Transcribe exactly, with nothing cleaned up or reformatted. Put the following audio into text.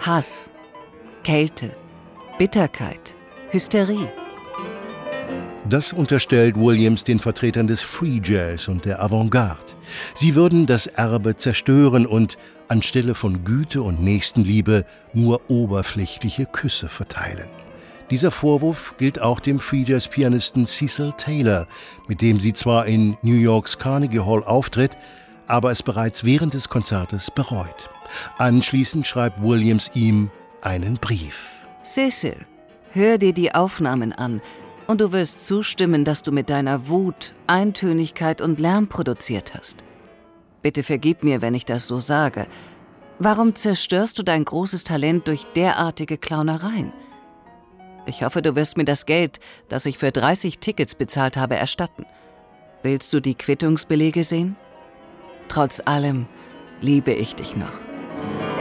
Hass, Kälte, Bitterkeit, Hysterie. Das unterstellt Williams den Vertretern des Free Jazz und der Avantgarde. Sie würden das Erbe zerstören und anstelle von Güte und Nächstenliebe nur oberflächliche Küsse verteilen. Dieser Vorwurf gilt auch dem Free Jazz-Pianisten Cecil Taylor, mit dem sie zwar in New Yorks Carnegie Hall auftritt, aber es bereits während des Konzertes bereut. Anschließend schreibt Williams ihm einen Brief. Cecil, hör dir die Aufnahmen an und du wirst zustimmen, dass du mit deiner Wut, Eintönigkeit und Lärm produziert hast. Bitte vergib mir, wenn ich das so sage. Warum zerstörst du dein großes Talent durch derartige Clownereien? Ich hoffe, du wirst mir das Geld, das ich für dreißig Tickets bezahlt habe, erstatten. Willst du die Quittungsbelege sehen? Trotz allem liebe ich dich noch.